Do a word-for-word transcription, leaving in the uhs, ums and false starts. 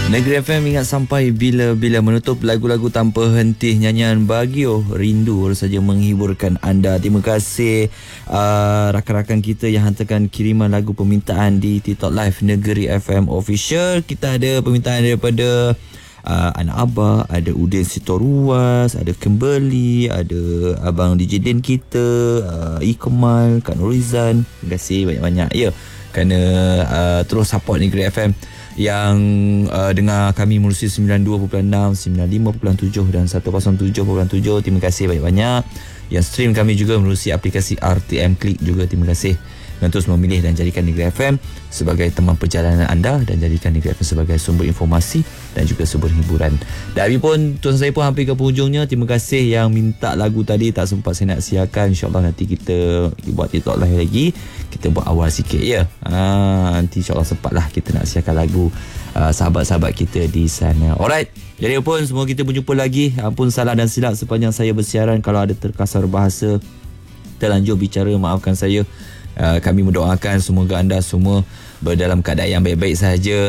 Negeri F M ingat sampai bila-bila, menutup lagu-lagu tanpa henti, nyanyian Bahagia Rindu baru saja menghiburkan anda. Terima kasih uh, rakan-rakan kita yang hantarkan kiriman lagu permintaan di TikTok Live Negeri F M Official. Kita ada permintaan daripada uh, Anak Abah, ada Udin Sitoruas, ada Kimberly, ada Abang D J Din kita, uh, Ikemal, Kak Nurizan. Terima kasih banyak-banyak ya, kerana uh, terus support Negeri F M yang uh, dengar kami melalui sembilan puluh dua perpuluhan enam, sembilan puluh lima perpuluhan tujuh dan seratus tujuh perpuluhan tujuh. Terima kasih banyak-banyak. Yang stream kami juga melalui aplikasi R T M Click juga, terima kasih. Dan terus memilih dan jadikan Negeri F M sebagai teman perjalanan anda, dan jadikan Negeri F M sebagai sumber informasi dan juga sumber hiburan. Dan habis pun, tuan saya pun hampir ke penghujungnya. Terima kasih yang minta lagu tadi, tak sempat saya nak siarkan. InsyaAllah nanti kita buat TikTok live lagi, kita buat awal sikit ya. Ha, nanti insyaAllah sempatlah kita nak siarkan lagu uh, sahabat-sahabat kita di sana. Alright, jadi pun semua kita berjumpa lagi. Ampun salah dan silap sepanjang saya bersiaran. Kalau ada terkasar bahasa, terlanjur bicara, maafkan saya. Uh, kami mendoakan semoga anda semua berdalam keadaan yang baik-baik sahaja.